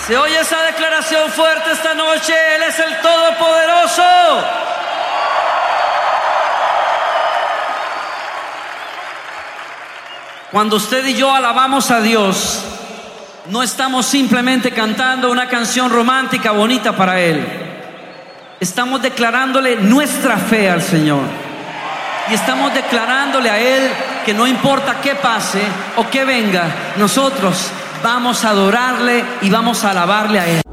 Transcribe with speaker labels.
Speaker 1: Se oye esa declaración fuerte esta noche. Él es el Todopoderoso. Cuando usted y yo alabamos a Dios, no estamos simplemente cantando una canción romántica bonita para Él. Estamos declarándole nuestra fe al Señor. Y estamos declarándole a Él que no importa qué pase o qué venga, nosotros vamos a adorarle y vamos a alabarle a Él.